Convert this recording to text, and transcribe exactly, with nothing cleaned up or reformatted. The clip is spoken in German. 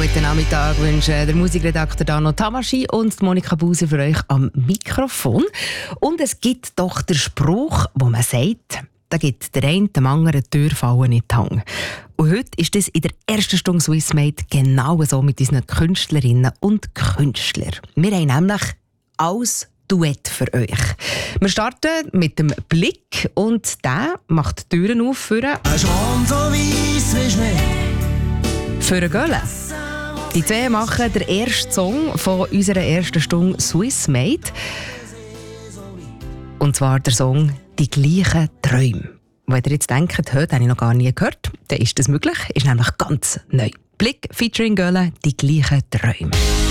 guten Nachmittag wünschen der Musikredakteur Dano Tamaschi und Monika Buser für euch am Mikrofon. Und es gibt doch den Spruch, wo man sagt, da gibt der eine dem anderen die Türfallen in die Hand. Und heute ist das in der ersten Stunde Swissmade genau so mit unseren Künstlerinnen und Künstlern. Wir haben nämlich alles Duett für euch. Wir starten mit dem Blick und der macht die Türen auf für einen Schwarm von weiss wie Schnee. Für einen Gölle. Die zwei machen den ersten Song von unserer ersten Stunde Swissmade. Und zwar der Song «Die gleichen Träume». Wenn ihr jetzt denkt, heute habe ich noch gar nie gehört, dann ist das möglich, ist nämlich ganz neu. Blick featuring Gölle, «Die gleichen Träume».